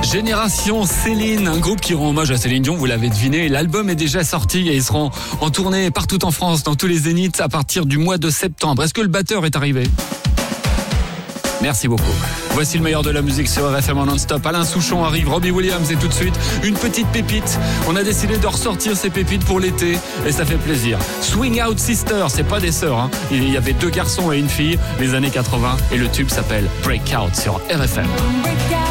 Génération Céline, un groupe qui rend hommage à Céline Dion, vous l'avez deviné. L'album est déjà sorti et ils seront en tournée partout en France, dans tous les zéniths, à partir du mois de septembre. Est-ce que le batteur est arrivé ? Merci beaucoup. Voici le meilleur de la musique sur RFM en non-stop. Alain Souchon arrive, Robbie Williams et tout de suite une petite pépite. On a décidé de ressortir ces pépites pour l'été et ça fait plaisir. Swing Out Sister, c'est pas des sœurs, hein. Il y avait 2 garçons et une fille, les années 80, et le tube s'appelle Breakout sur RFM.